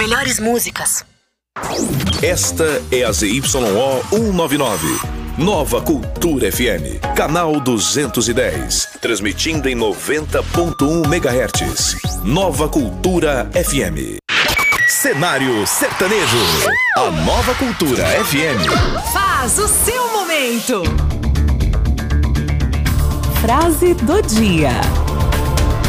melhores músicas. Esta é a ZYO 199. Nova Cultura FM, canal 210, transmitindo em 90.1 MHz. Nova Cultura FM. Cenário Sertanejo. A Nova Cultura FM faz o seu momento. Frase do dia.